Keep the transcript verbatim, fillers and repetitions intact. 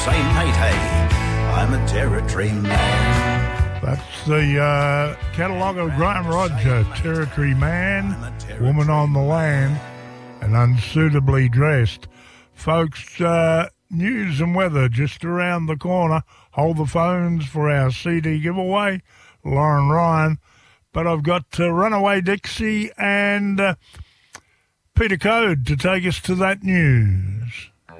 Say, mate, hey, I'm a territory man. That's the uh, catalogue of Graham Roger, Territory Man, Woman on the Land, and Unsuitably Dressed. Folks, uh, news and weather just around the corner. Hold the phones for our C D giveaway, Lauren Ryan. But I've got uh, Runaway Dixie and uh, Peter Code to take us to that news.